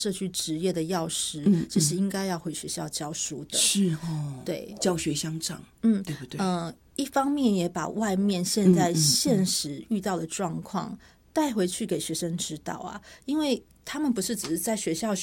社区职业的药师，其实应该要回学校教书的。 是哦， 对， 教学相长，对不对？ 一方面也把外面现在现实遇到的状况带回去给学生知道啊，因为他们不是只是在学校